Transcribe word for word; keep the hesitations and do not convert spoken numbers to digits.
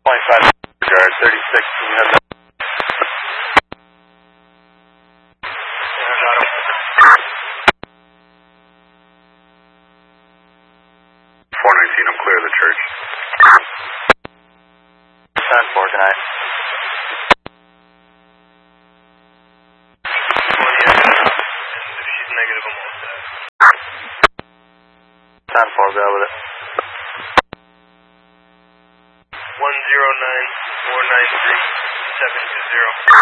twenty-five, guard, thirty-six, can you have that? four nineteen, I'm clear of the church. ten four, good night. If she's negative, I'm all set. ten four, go with it. one zero nine four nine three seven two zero.